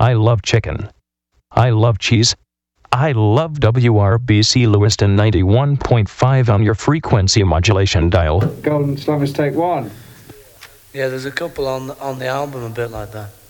I love chicken. I love cheese. I love WRBC Lewiston 91.5 on your frequency modulation dial. Golden Slummers take one. Yeah, there's a couple on the album a bit like that.